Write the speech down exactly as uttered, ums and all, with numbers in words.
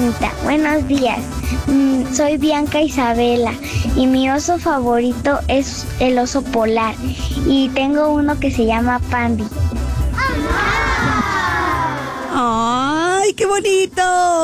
bonita. Buenos días. Mm, soy Bianca Isabela y mi oso favorito es el oso polar. Y tengo uno que se llama Pandy. ¡Ay, qué bonito!